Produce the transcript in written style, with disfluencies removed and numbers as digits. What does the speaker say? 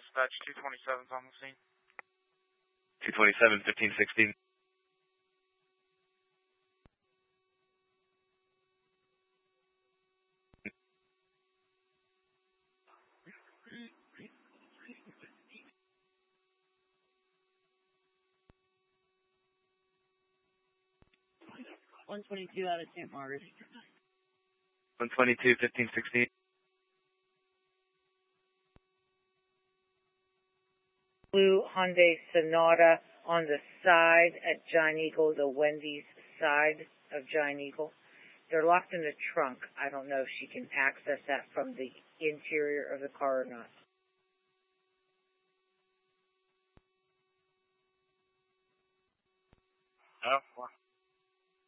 dispatch 227's on the scene. 227, 1516. $122 out of St. Margaret. 122, 1516. Blue Hyundai Sonata on the side at Giant Eagle, the Wendy's side of Giant Eagle. They're locked in the trunk. I don't know if she can access that from the interior of the car or not. Oh, well.